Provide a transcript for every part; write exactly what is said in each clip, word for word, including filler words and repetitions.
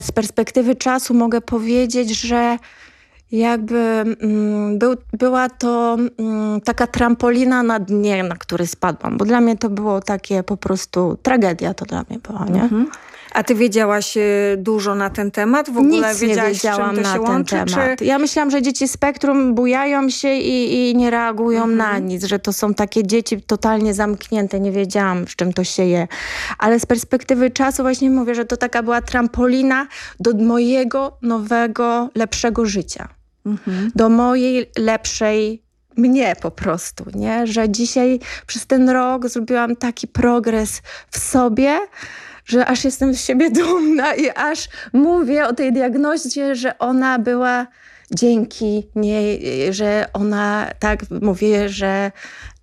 Z perspektywy czasu mogę powiedzieć, że jakby mm, był, była to mm, taka trampolina na dnie, na który spadłam. Bo dla mnie to było takie po prostu tragedia to dla mnie była, nie? Mhm. A ty wiedziałaś y, dużo na ten temat? W ogóle Nic nie wiedziałaś, wiedziałam z czym to na się ten łączy? temat. Czy... Ja myślałam, że dzieci spektrum bujają się i, i nie reagują Mhm. na nic, że to są takie dzieci totalnie zamknięte. Nie wiedziałam, z czym to się je. Ale z perspektywy czasu właśnie mówię, że to taka była trampolina do mojego nowego, lepszego życia. Mhm. Do mojej lepszej mnie po prostu, nie? Że dzisiaj przez ten rok zrobiłam taki progres w sobie, że aż jestem z siebie dumna i aż mówię o tej diagnozie, że ona była dzięki niej, że ona, tak mówię, że,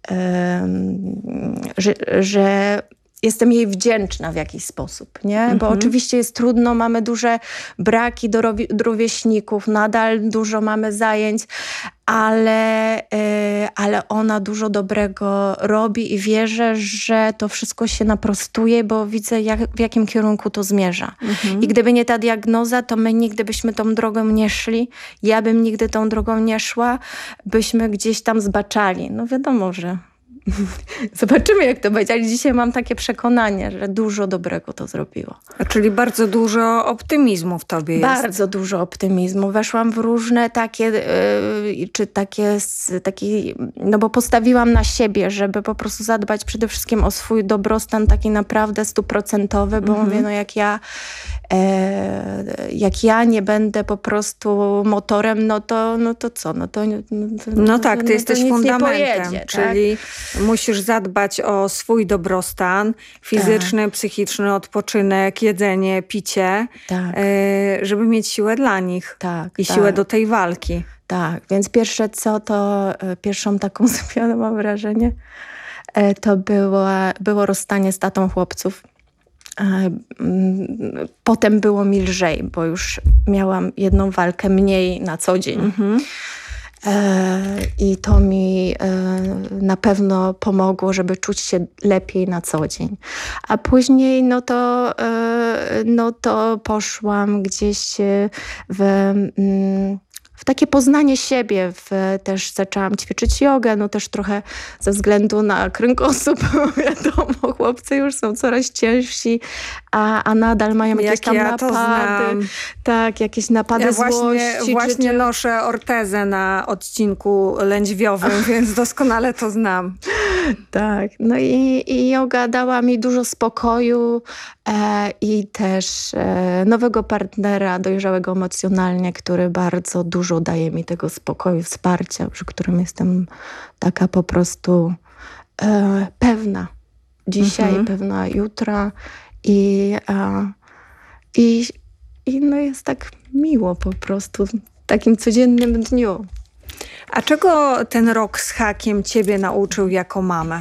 um, że, że jestem jej wdzięczna w jakiś sposób, nie? Bo Mhm. oczywiście jest trudno, mamy duże braki do, rowi- do rówieśników, nadal dużo mamy zajęć, ale, y, ale ona dużo dobrego robi i wierzę, że to wszystko się naprostuje, bo widzę, jak, w jakim kierunku to zmierza. Mhm. I gdyby nie ta diagnoza, to my nigdy byśmy tą drogą nie szli. Ja bym nigdy tą drogą nie szła, byśmy gdzieś tam zbaczali. No wiadomo, że zobaczymy, jak to będzie, ale dzisiaj mam takie przekonanie, że dużo dobrego to zrobiło. Czyli bardzo dużo optymizmu w tobie jest. Bardzo dużo optymizmu. Weszłam w różne takie, yy, czy takie, taki, no bo postawiłam na siebie, żeby po prostu zadbać przede wszystkim o swój dobrostan taki naprawdę stuprocentowy, bo Mhm. mówię, no jak ja E, jak ja nie będę po prostu motorem, no to, no to co? No, to, no, to, No tak, ty no, jesteś to nic fundamentem, nie pojedzie, czyli tak? Musisz zadbać o swój dobrostan fizyczny, tak. psychiczny, odpoczynek, jedzenie, picie, tak. e, żeby mieć siłę dla nich tak, i tak. siłę do tej walki. Tak, więc pierwsze co, to e, pierwszą taką zmianę mam wrażenie, e, to było, było rozstanie z tatą chłopców. Potem było mi lżej, bo już miałam jedną walkę mniej na co dzień. Mhm. I to mi na pewno pomogło, żeby czuć się lepiej na co dzień. A później no to, no to poszłam gdzieś w... w takie poznanie siebie. W, też zaczęłam ćwiczyć jogę, no też trochę ze względu na kręgosłup, wiadomo, chłopcy już są coraz ciężsi, a, a nadal mają jakieś Jak tam ja napady. Tak, jakieś napady ja złości. Właśnie, właśnie czy... noszę ortezę na odcinku lędźwiowym, więc doskonale to znam. Tak, no i, i joga dała mi dużo spokoju e, i też e, nowego partnera, dojrzałego emocjonalnie, który bardzo dużo daje mi tego spokoju, wsparcia, przy którym jestem taka po prostu e, pewna dzisiaj, Mhm. pewna jutra i, e, i, i no jest tak miło po prostu w takim codziennym dniu. A czego ten rok z hakiem ciebie nauczył jako mamę?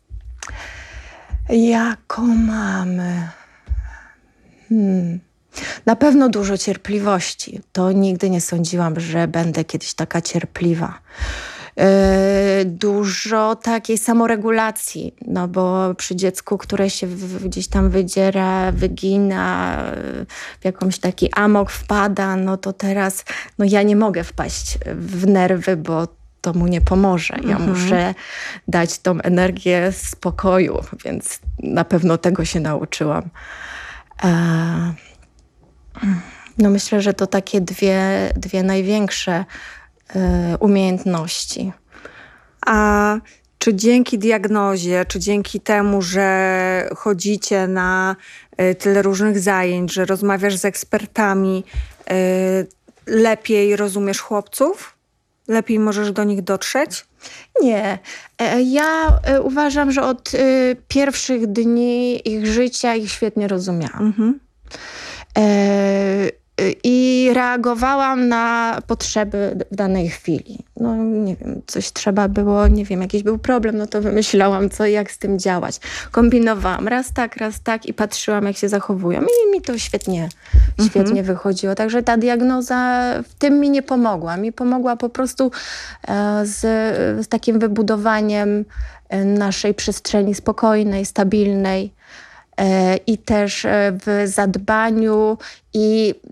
Jako mamę? Hmm. Na pewno dużo cierpliwości. To nigdy nie sądziłam, że będę kiedyś taka cierpliwa. Yy, dużo takiej samoregulacji, no bo przy dziecku, które się w, gdzieś tam wydziera, wygina, w jakąś taki amok wpada, no to teraz no ja nie mogę wpaść w nerwy, bo to mu nie pomoże. Ja Mhm. muszę dać tą energię spokoju, więc na pewno tego się nauczyłam. E, no myślę, że to takie dwie, dwie największe e, umiejętności. A czy dzięki diagnozie, czy dzięki temu, że chodzicie na y, tyle różnych zajęć, że rozmawiasz z ekspertami, y, lepiej rozumiesz chłopców? Lepiej możesz do nich dotrzeć? Nie. E, Ja e, uważam, że od e, pierwszych dni ich życia ich świetnie rozumiałam. Mhm. E, e, I reagowałam na potrzeby w danej chwili. No nie wiem, coś trzeba było, nie wiem, jakiś był problem, no to wymyślałam co i jak z tym działać. Kombinowałam raz tak, raz tak i patrzyłam, jak się zachowują. I mi to świetnie, świetnie Mhm. wychodziło. Także ta diagnoza w tym mi nie pomogła. Mi pomogła po prostu e, z, z takim wybudowaniem e, naszej przestrzeni spokojnej, stabilnej. e, i też e, w zadbaniu i